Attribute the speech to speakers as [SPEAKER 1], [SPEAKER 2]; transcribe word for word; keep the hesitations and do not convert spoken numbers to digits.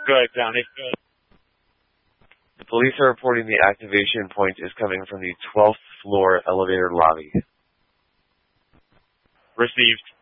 [SPEAKER 1] Go ahead, Tony.
[SPEAKER 2] The police are reporting the activation point is coming from the twelfth floor elevator lobby.
[SPEAKER 1] Received.